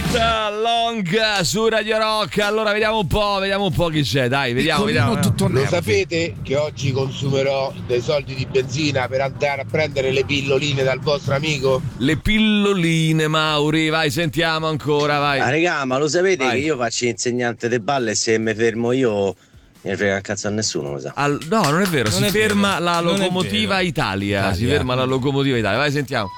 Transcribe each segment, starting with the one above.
Long su Radio Rock. Allora vediamo un po' chi c'è, dai, vediamo. Lo sapete che oggi consumerò dei soldi di benzina per andare a prendere le pilloline dal vostro amico? Le pilloline, Mauri, vai, sentiamo ancora, vai. Raga, ma lo sapete vai. che io faccio insegnante de balle e se mi fermo io non frega un cazzo a nessuno, lo sa. No, non è vero, si ferma la Non è locomotiva vero. Italia. Si ferma la locomotiva Italia, vai, sentiamo.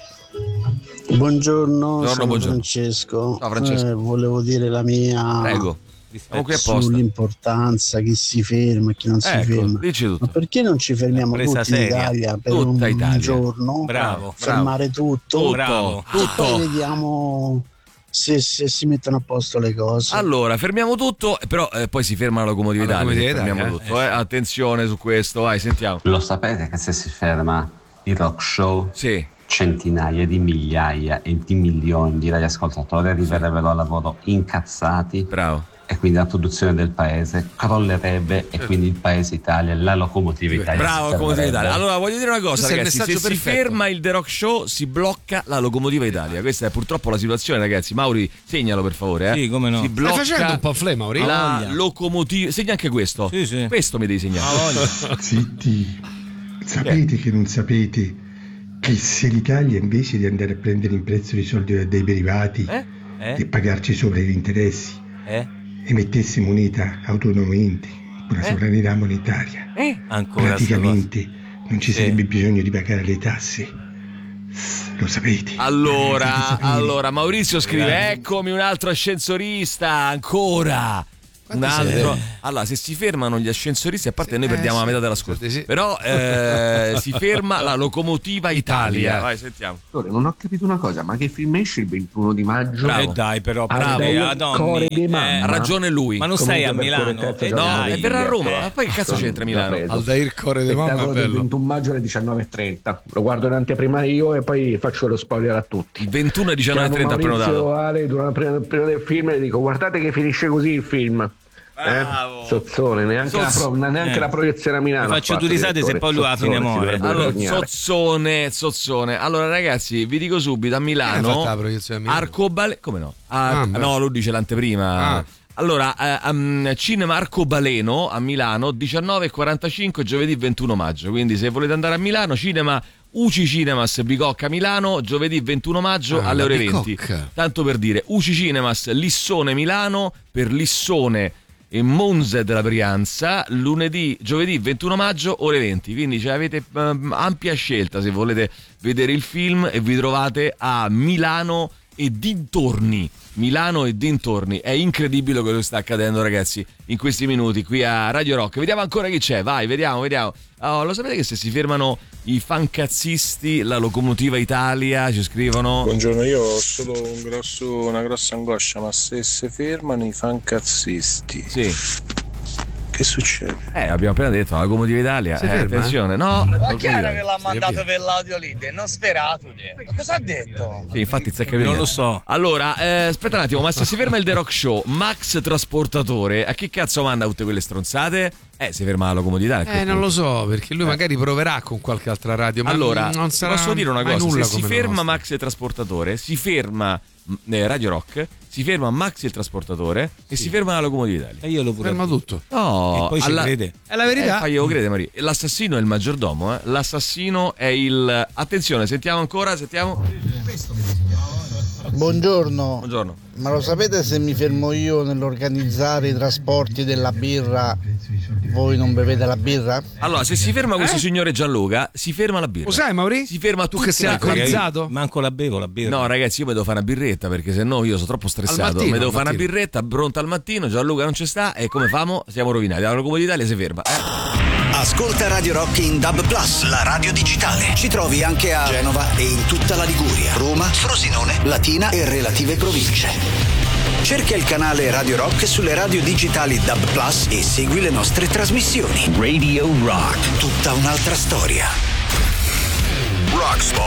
Buongiorno, sono buongiorno. Francesco. Ciao, Francesco. Volevo dire la mia Prego. Siamo qui apposta. sull'importanza, chi si ferma e chi non si ferma. Dici tutto. Ma perché non ci fermiamo Presa tutti in seria. Italia per Tutta un Italia. giorno? Bravo, Fermare tutto. Bravo. E poi vediamo se si mettono a posto le cose. Allora, fermiamo tutto, però poi si ferma la locomotiva Italia. locomotiva se fermiamo Italia, tutto, Attenzione su questo, vai, sentiamo. Lo sapete che se si ferma il rock show, sì, centinaia di migliaia e di milioni di radioascoltatori arriverebbero a lavoro incazzati. Bravo. E quindi la produzione del paese crollerebbe e quindi il paese Italia, la locomotiva Italia. Bravo, si locomotiva fermerebbe. Italia. Allora voglio dire una cosa, Questo è il ragazzi, se messaggio si perfetto. ferma il The Rock Show si blocca la locomotiva Italia. Questa è purtroppo la situazione, ragazzi. Mauri, segnalo per favore, Sì, come no. Si blocca Stai facendo un po' flame, Mauri? la Voglia. locomotiva. Segna anche questo. Sì, sì. Questo mi devi segnare. Zitti, sapete che non sapete che se l'Italia invece di andare a prendere in prezzo i soldi dai privati e pagarci sopra gli interessi emettesse moneta autonomamente, una sovranità monetaria, Ancora praticamente non ci sarebbe bisogno di pagare le tasse. Lo sapete. Allora, Maurizio scrive: eccomi un altro ascensorista, ancora. Un altro. Allora, se si fermano gli ascensoristi, a parte noi perdiamo la metà dell'ascolto. Però si ferma la locomotiva Italia. Vai, sentiamo. Non ho capito una cosa, ma che film esce il 21 di maggio? Dai, però, Cuore di mamma. Ha ragione lui. Ma non stai a Milano? No, è verrà a Roma. Ma poi che cazzo c'entra Milano? Aldair Cuore di mamma è Spettacolo del bello. 21 maggio alle 19:30. Lo guardo in anteprima io e poi faccio lo spoiler a tutti. 21 e 19:30 Chiamo ha prenotato. Maurizio Ale, prima del film e dico: guardate che finisce così il film. Sozzone, neanche la proiezione a Milano. Faccio due risate se poi lui alla fine muore. Allora, Sozzone. Allora, ragazzi, vi dico subito: a Milano, Arcobaleno. Come no? No, lui dice l'anteprima. Allora, Cinema Arcobaleno a Milano, 19:45, giovedì 21 maggio. Quindi, se volete andare a Milano, Cinema UCI Cinemas Bicocca Milano, giovedì 21 maggio alle ore 20. Tanto per dire, UCI Cinemas Lissone Milano per Lissone e Monza della Brianza, giovedì 21 maggio ore 20. Quindi avete ampia scelta se volete vedere il film e vi trovate a Milano e dintorni. È incredibile quello che sta accadendo, ragazzi, in questi minuti qui a Radio Rock. Vediamo ancora chi c'è, vai, vediamo. Lo sapete che se si fermano i fancazzisti, la locomotiva Italia, ci scrivono. Buongiorno, io ho solo una grossa angoscia, ma se si fermano i fancazzisti, che succede? Abbiamo appena detto, la locomotiva Italia, Si ferma, attenzione, no? Ma chi era che l'ha mandato per l'audio lì? Non sperato. Ma cosa ha detto? Sì, infatti stai capendo. Non lo so. Allora, aspetta un attimo, ma se si ferma il The Rock Show, Max Trasportatore, a chi cazzo manda tutte quelle stronzate? Si ferma la locomotiva. Non lo so, perché lui magari proverà con qualche altra radio. Ma allora, non sarà posso dire una mai cosa: nulla se si come la ferma nostra. Max il Trasportatore, si ferma Radio Rock, si ferma Max il Trasportatore e si ferma la locomotiva Italia. E io lo pure. Ferma tutto. No, E poi ci crede. È la verità. Faglielo credere, Maria. L'assassino è il maggiordomo, L'assassino è il. Attenzione, sentiamo ancora, Buongiorno. Buongiorno. Ma lo sapete se mi fermo io nell'organizzare i trasporti della birra, voi non bevete la birra? Allora, se si ferma questo signore Gianluca, si ferma la birra. Lo sai, Mauri? Si ferma Tu che sei alcolizzato? Manco la bevo la birra. No, ragazzi, io mi devo fare una birretta perché sennò io sono troppo stressato. Mi devo fare una birretta pronta al mattino. Gianluca non ci sta e come famo? Siamo rovinati. La locomotiva Italia si ferma. Ascolta Radio Rock in DAB+, la radio digitale. Ci trovi anche a Genova e in tutta la Liguria, Roma, Frosinone, Latina e relative province. Cerca il canale Radio Rock sulle radio digitali DAB+ e segui le nostre trasmissioni. Radio Rock, tutta un'altra storia. Rock